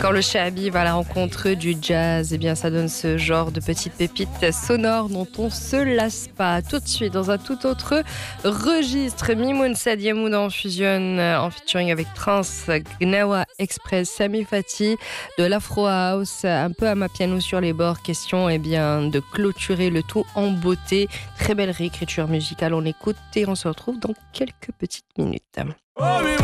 Quand le shahabi va à la rencontre du jazz, eh bien ça donne ce genre de petites pépites sonores dont on se lasse pas. Tout de suite, dans un tout autre registre, Mimoun Sadiamoud en fusionne en featuring avec Trans, Gnawa Express, Sami Fati, de l'Afro House, un peu à ma piano sur les bords. Question de clôturer le tout en beauté. Très belle réécriture musicale, on écoute et on se retrouve dans quelques petites minutes.